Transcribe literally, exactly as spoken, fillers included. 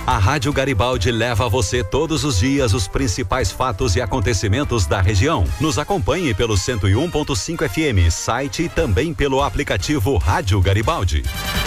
A Rádio Garibaldi leva a você todos os dias os principais fatos e acontecimentos da região. Nos acompanhe pelo cento e um ponto cinco F M, site e também pelo aplicativo Rádio Garibaldi.